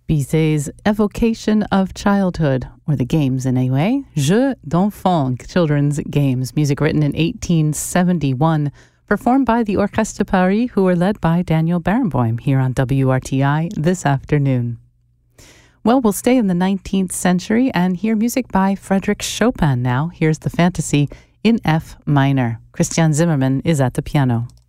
Bizet's evocation of childhood, or the games anyway. Jeux d'enfants, children's games, music written in 1871, performed by the Orchestre de Paris, who were led by Daniel Barenboim here on WRTI this afternoon. Well, we'll stay in the 19th century and hear music by Frédéric Chopin now. Here's the Fantasy in F minor. Christian Zimmermann is at the piano.